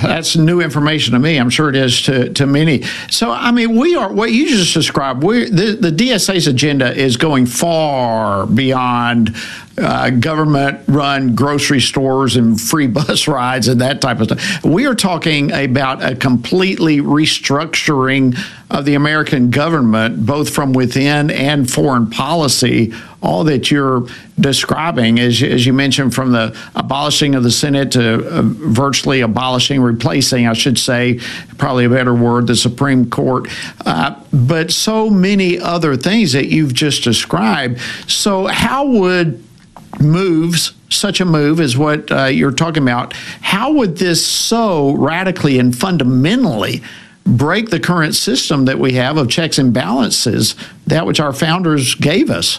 that's new information to me. I'm sure it is to many. So, I mean, we are, what you just described, the DSA's agenda is going far beyond government-run grocery stores and free bus rides and that type of stuff. We are talking about a completely restructuring of the American government, both from within and foreign policy. All that you're describing, as you mentioned, from the abolishing of the Senate to virtually abolishing, replacing, I should say, probably a better word, the Supreme Court, but so many other things that you've just described. So how would such a move as what you're talking about, how would this so radically and fundamentally break the current system that we have of checks and balances, that which our founders gave us?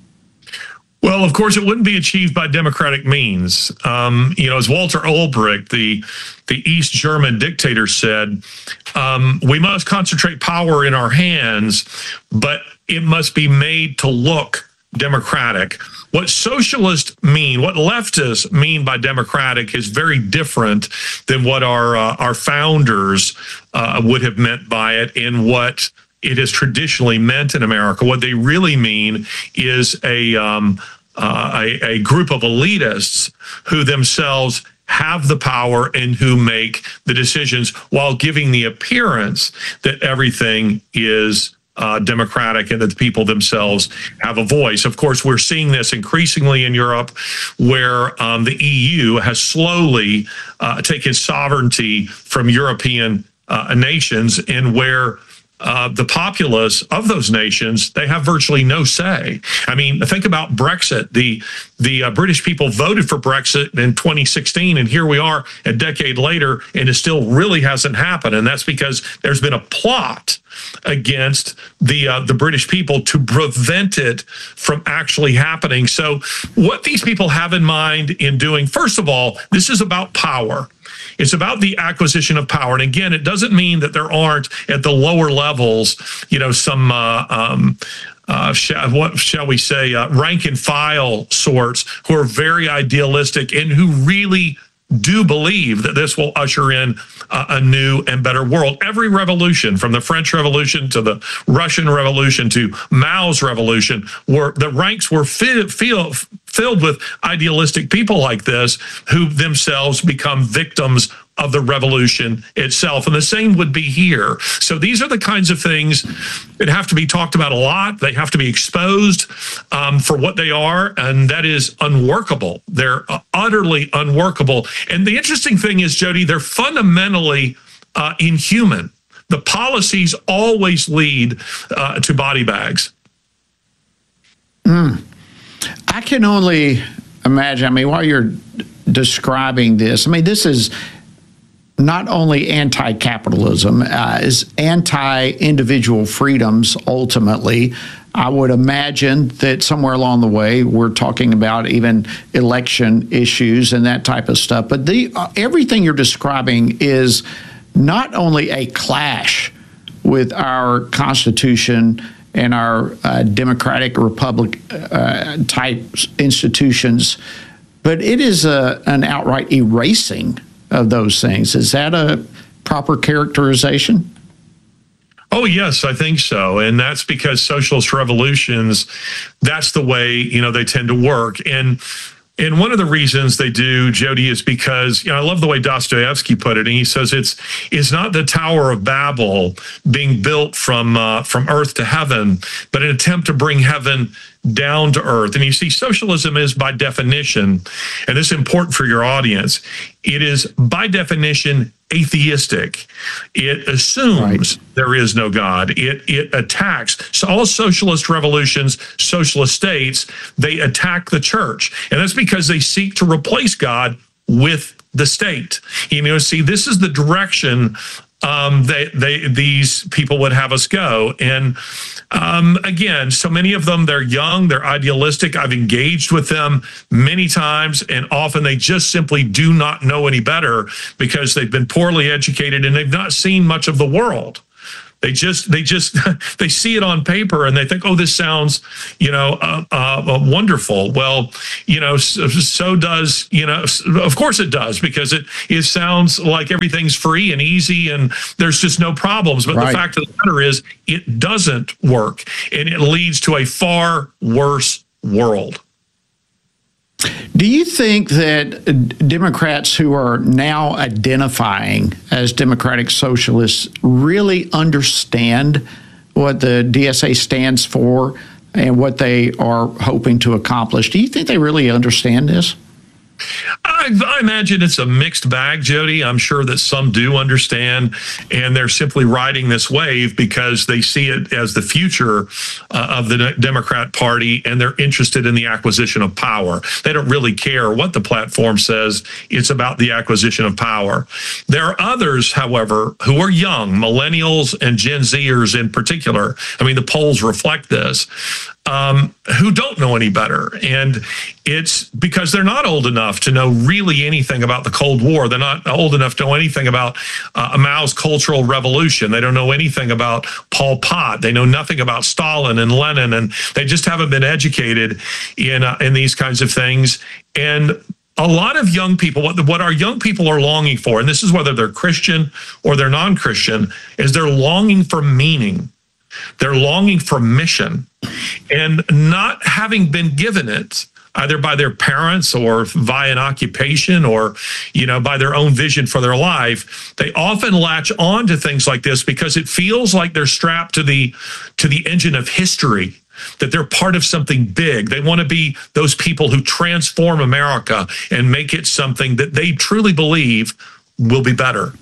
Well, of course, it wouldn't be achieved by democratic means. As Walter Ulbricht, the East German dictator, said, we must concentrate power in our hands, but it must be made to look democratic. What socialists mean, what leftists mean by democratic, is very different than what our founders would have meant by it, and what it has traditionally meant in America. What they really mean is a group of elitists who themselves have the power and who make the decisions while giving the appearance that everything is democratic and that the people themselves have a voice. Of course, we're seeing this increasingly in Europe, where the EU has slowly taken sovereignty from European nations, and where the populace of those nations, they have virtually no say. I mean, think about Brexit. The British people voted for Brexit in 2016, and here we are a decade later, and it still really hasn't happened. And that's because there's been a plot against the British people to prevent it from actually happening. So what these people have in mind in doing, first of all, this is about power. It's about the acquisition of power. And again, it doesn't mean that there aren't at the lower levels, some, what shall we say, rank and file sorts who are very idealistic and who really do believe that this will usher in a new and better world. Every revolution, from the French Revolution to the Russian Revolution to Mao's revolution, the ranks were filled with idealistic people like this, who themselves become victims of the revolution itself. And the same would be here. So these are the kinds of things that have to be talked about a lot. They have to be exposed for what they are, and that is unworkable. They're utterly unworkable. And the interesting thing is, Jody, they're fundamentally inhuman. The policies always lead to body bags. I can only imagine, I mean, while you're describing this, I mean, this is not only anti-capitalism, is anti-individual freedoms, ultimately. I would imagine that somewhere along the way, we're talking about even election issues and that type of stuff. But everything you're describing is not only a clash with our Constitution and our democratic republic type institutions, but it is an outright erasing of those things. Is that a proper characterization? Oh, yes, I think so. And that's because socialist revolutions, that's the way, they tend to work. And one of the reasons they do, Jody, is because, I love the way Dostoevsky put it. And he says it's not the Tower of Babel being built from earth to heaven, but an attempt to bring heaven down to earth. And you see, socialism is by definition, and this is important for your audience, it is by definition atheistic. It assumes there is no God. It attacks. So all socialist revolutions, socialist states, they attack the church. And that's because they seek to replace God with the state. See, this is the direction these people would have us go. And again, so many of them, they're young, they're idealistic. I've engaged with them many times, and often they just simply do not know any better because they've been poorly educated and they've not seen much of the world. They see it on paper and they think, oh, this sounds, wonderful. Well, so does, of course it does, because it sounds like everything's free and easy and there's just no problems. But the fact of the matter is it doesn't work, and it leads to a far worse world. Do you think that Democrats who are now identifying as democratic socialists really understand what the DSA stands for and what they are hoping to accomplish? Do you think they really understand this? I imagine it's a mixed bag, Jody. I'm sure that some do understand, and they're simply riding this wave because they see it as the future of the Democrat Party, and they're interested in the acquisition of power. They don't really care what the platform says. It's about the acquisition of power. There are others, however, who are young, millennials and Gen Zers in particular. I mean, the polls reflect this. Who don't know any better. And it's because they're not old enough to know really anything about the Cold War. They're not old enough to know anything about Mao's Cultural Revolution. They don't know anything about Pol Pot. They know nothing about Stalin and Lenin, and they just haven't been educated in these kinds of things. And a lot of young people, what our young people are longing for, and this is whether they're Christian or they're non-Christian, is they're longing for meaning. They're longing for mission, and not having been given it either by their parents or via an occupation or, by their own vision for their life. They often latch on to things like this because it feels like they're strapped to the engine of history, that they're part of something big. They want to be those people who transform America and make it something that they truly believe will be better.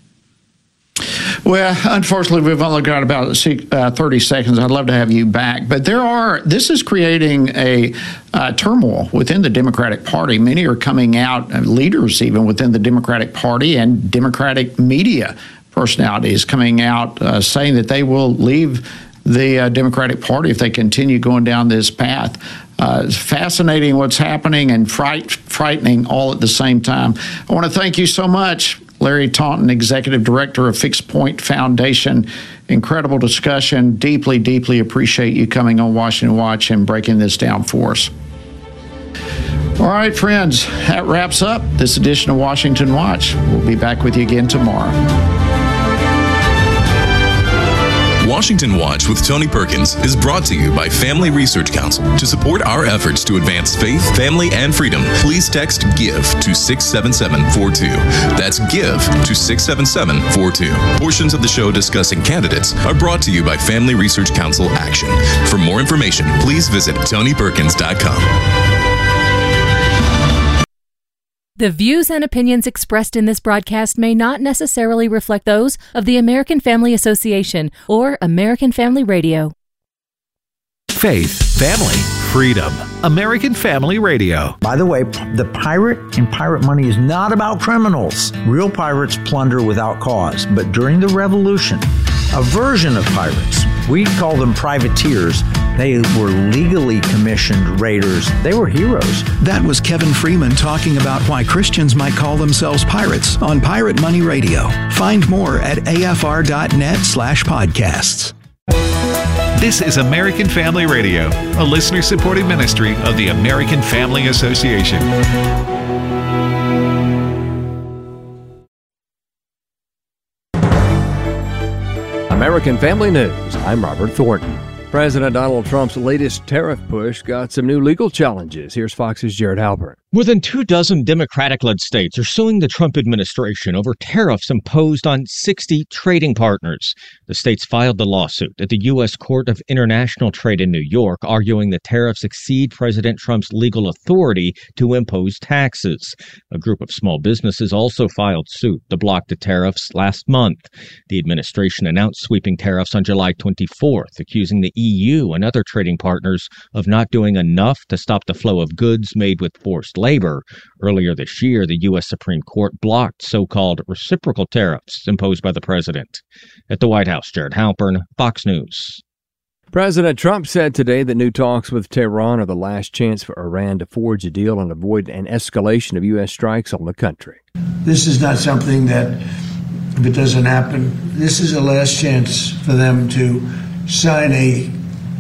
Well, unfortunately, we've only got about 30 seconds. I'd love to have you back. But this is creating a turmoil within the Democratic Party. Many are coming out, leaders even within the Democratic Party and Democratic media personalities coming out saying that they will leave the Democratic Party if they continue going down this path. It's fascinating what's happening and frightening all at the same time. I want to thank you so much, Larry Taunton, Executive Director of Fixed Point Foundation. Incredible discussion. Deeply, deeply appreciate you coming on Washington Watch and breaking this down for us. All right, friends, that wraps up this edition of Washington Watch. We'll be back with you again tomorrow. Washington Watch with Tony Perkins is brought to you by Family Research Council. To support our efforts to advance faith, family, and freedom, please text GIVE to 67742. That's GIVE to 67742. Portions of the show discussing candidates are brought to you by Family Research Council Action. For more information, please visit TonyPerkins.com. The views and opinions expressed in this broadcast may not necessarily reflect those of the American Family Association or American Family Radio. Faith, family, freedom. American Family Radio. By the way, the pirate and pirate money is not about criminals. Real pirates plunder without cause. But during the Revolution, a version of pirates, we call them privateers, they were legally commissioned raiders. They were heroes. That was Kevin Freeman talking about why Christians might call themselves pirates on Pirate Money Radio. Find more at afr.net/podcasts. This is American Family Radio, a listener-supported ministry of the American Family Association. American Family News, I'm Robert Thornton. President Donald Trump's latest tariff push got some new legal challenges. Here's Fox's Jared Halpern. More than 24 Democratic-led states are suing the Trump administration over tariffs imposed on 60 trading partners. The states filed the lawsuit at the U.S. Court of International Trade in New York, arguing the tariffs exceed President Trump's legal authority to impose taxes. A group of small businesses also filed suit to block the tariffs last month. The administration announced sweeping tariffs on July 24th, accusing the EU and other trading partners of not doing enough to stop the flow of goods made with forced labor. Earlier this year, the U.S. Supreme Court blocked so-called reciprocal tariffs imposed by the president. At the White House, Jared Halpern, Fox News. President Trump said today that new talks with Tehran are the last chance for Iran to forge a deal and avoid an escalation of U.S. strikes on the country. This is not something that If it doesn't happen, this is the last chance for them to sign a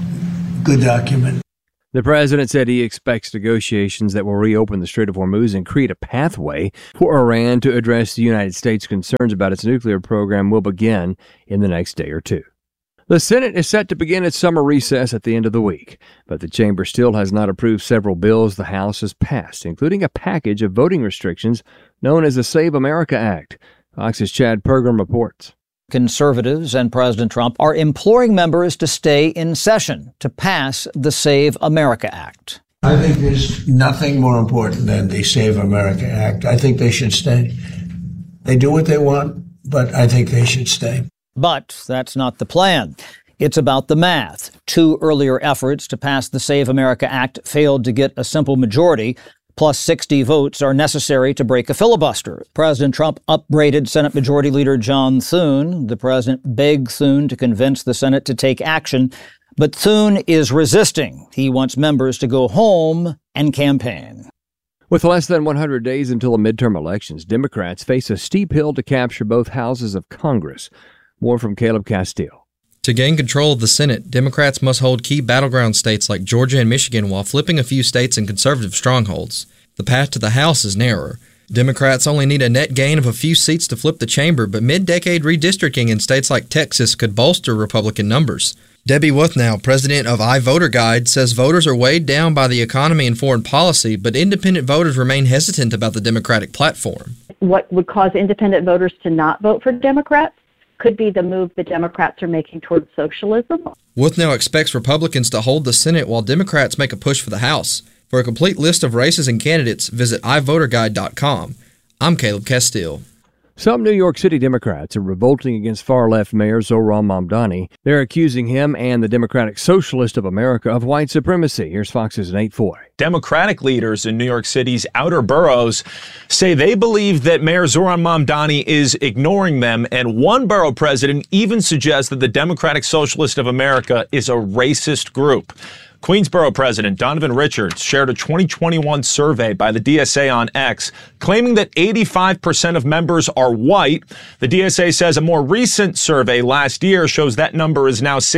good document. The president said he expects negotiations that will reopen the Strait of Hormuz and create a pathway for Iran to address the United States' concerns about its nuclear program will begin in the next day or two. The Senate is set to begin its summer recess at the end of the week, but the chamber still has not approved several bills the House has passed, including a package of voting restrictions known as the Save America Act. Fox's Chad Pergram reports. Conservatives and President Trump are imploring members to stay in session to pass the Save America Act. I think there's nothing more important than the Save America Act. I think they should stay. They do what they want, but I think they should stay. But that's not the plan. It's about the math. 2 earlier efforts to pass the Save America Act failed to get a simple majority. Plus 60 votes are necessary to break a filibuster. President Trump upbraided Senate Majority Leader John Thune. The president begged Thune to convince the Senate to take action, but Thune is resisting. He wants members to go home and campaign. With less than 100 days until the midterm elections, Democrats face a steep hill to capture both houses of Congress. More from Caleb Castile. To gain control of the Senate, Democrats must hold key battleground states like Georgia and Michigan while flipping a few states in conservative strongholds. The path to the House is narrower. Democrats only need a net gain of a few seats to flip the chamber, but mid-decade redistricting in states like Texas could bolster Republican numbers. Debbie Wuthnow, president of iVoterGuide, says voters are weighed down by the economy and foreign policy, but independent voters remain hesitant about the Democratic platform. What would cause independent voters to not vote for Democrats could be the move the Democrats are making towards socialism. Wuthnow expects Republicans to hold the Senate while Democrats make a push for the House. For a complete list of races and candidates, visit iVoterGuide.com. I'm Caleb Castile. Some New York City Democrats are revolting against far-left Mayor Zohran Mamdani. They're accusing him and the Democratic Socialist of America of white supremacy. Here's Fox's Nate Foy. Democratic leaders in New York City's outer boroughs say they believe that Mayor Zohran Mamdani is ignoring them, and one borough president even suggests that the Democratic Socialist of America is a racist group. Queensboro President Donovan Richards shared a 2021 survey by the DSA on X, claiming that 85% of members are white. The DSA says a more recent survey last year shows that number is now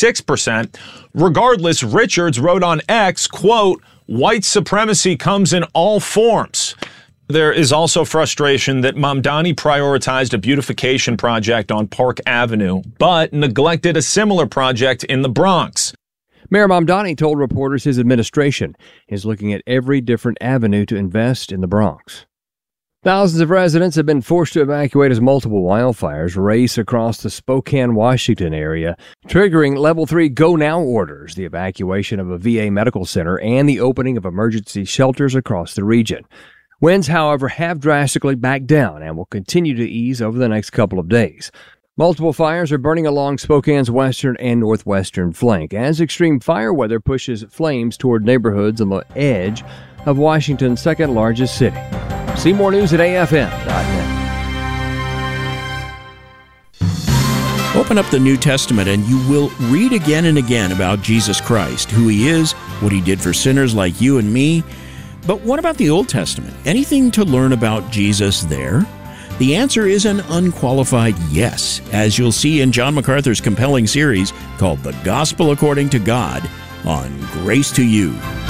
66%. Regardless, Richards wrote on X, quote, "White supremacy comes in all forms." There is also frustration that Mamdani prioritized a beautification project on Park Avenue, but neglected a similar project in the Bronx. Mayor Mamdani told reporters his administration is looking at every different avenue to invest in the Bronx. Thousands of residents have been forced to evacuate as multiple wildfires race across the Spokane, Washington area, triggering Level 3 Go Now orders, the evacuation of a VA medical center, and the opening of emergency shelters across the region. Winds, however, have drastically backed down and will continue to ease over the next couple of days. Multiple fires are burning along Spokane's western and northwestern flank as extreme fire weather pushes flames toward neighborhoods on the edge of Washington's second largest city. See more news at afm.net. Open up the New Testament and you will read again and again about Jesus Christ, who he is, what he did for sinners like you and me. But what about the Old Testament? Anything to learn about Jesus there? The answer is an unqualified yes, as you'll see in John MacArthur's compelling series called The Gospel According to God on Grace to You.